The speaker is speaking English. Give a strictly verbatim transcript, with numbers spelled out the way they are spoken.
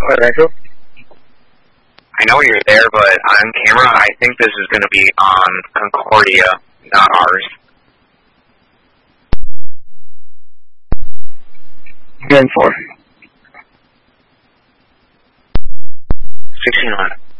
Rachel? I know you're there, but on camera, I think this is going to be on Concordia, not ours. ten four. sixteen one.